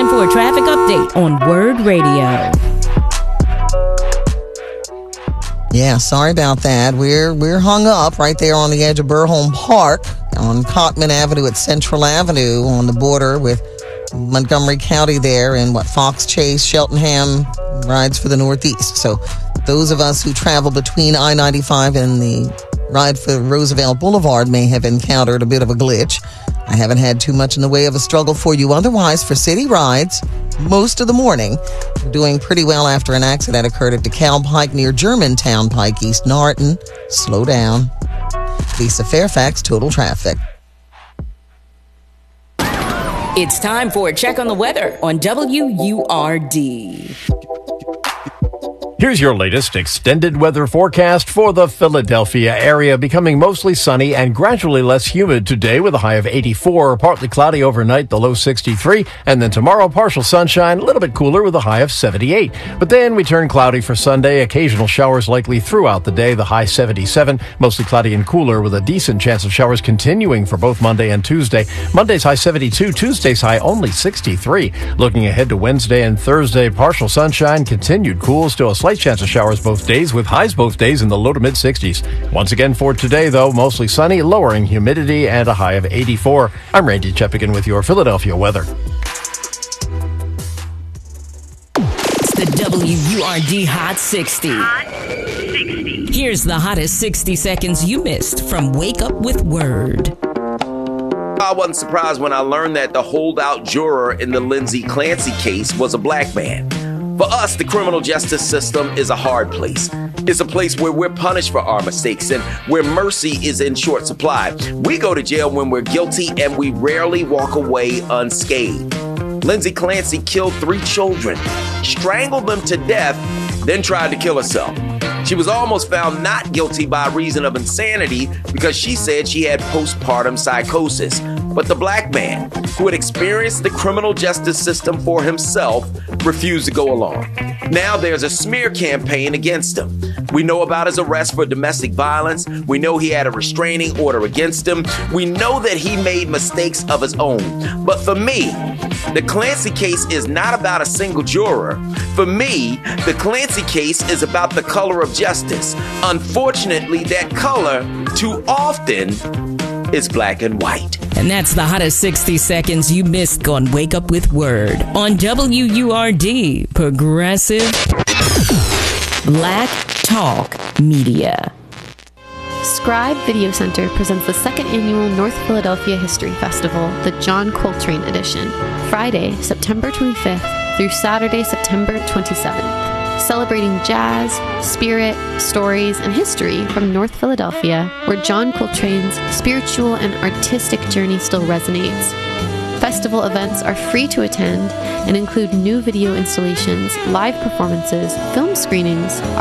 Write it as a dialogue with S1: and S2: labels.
S1: time for a traffic update on Word Radio.
S2: Yeah, sorry about that. We're hung up right there on the edge of Burholm Park on Cottman Avenue at Central Avenue on the border with Montgomery County there, and Fox Chase, Cheltenham rides for the Northeast. So those of us who travel between I-95 and the ride for Roosevelt Boulevard may have encountered a bit of a glitch. I haven't had too much in the way of a struggle for you otherwise for city rides most of the morning. We're doing pretty well after an accident occurred at DeKalb Pike near Germantown Pike, East Norton. Slow down. Lisa Fairfax, Total Traffic.
S1: It's time for a check on the weather on WURD.
S3: Here's your latest extended weather forecast for the Philadelphia area. Becoming mostly sunny and gradually less humid today with a high of 84. Partly cloudy overnight, the low 63. And then tomorrow, partial sunshine, a little bit cooler with a high of 78. But then we turn cloudy for Sunday. Occasional showers likely throughout the day, the high 77. Mostly cloudy and cooler with a decent chance of showers continuing for both Monday and Tuesday. Monday's high 72, Tuesday's high only 63. Looking ahead to Wednesday and Thursday, partial sunshine, continued cool, still a slight chance of showers both days with highs both days in the low to mid 60s. Once again for today, though, mostly sunny, lowering humidity and a high of 84. I'm Randy Cheppigan with your Philadelphia weather.
S1: It's the WURD Hot 60. Here's the hottest 60 seconds you missed from Wake Up with Word.
S4: I wasn't surprised when I learned that the holdout juror in the Lindsay Clancy case was a black man. For us, the criminal justice system is a hard place. It's a place where we're punished for our mistakes and where mercy is in short supply. We go to jail when we're guilty and we rarely walk away unscathed. Lindsay Clancy killed 3 children, strangled them to death, then tried to kill herself. She was almost found not guilty by reason of insanity because she said she had postpartum psychosis. But the black man, who had experienced the criminal justice system for himself, refused to go along. Now there's a smear campaign against him. We know about his arrest for domestic violence. We know he had a restraining order against him. We know that he made mistakes of his own. But for me, the Clancy case is not about a single juror. For me, the Clancy case is about the color of justice. Unfortunately, that color, too often, is black and white.
S1: And that's the hottest 60 seconds you missed on Wake Up with Word on WURD, Progressive Black Talk Media.
S5: Scribe Video Center presents the 2nd annual North Philadelphia History Festival, the John Coltrane edition, Friday, September 25th through Saturday, September 27th. Celebrating jazz, spirit, stories, and history from North Philadelphia, where John Coltrane's spiritual and artistic journey still resonates. Festival events are free to attend and include new video installations, live performances, film screenings,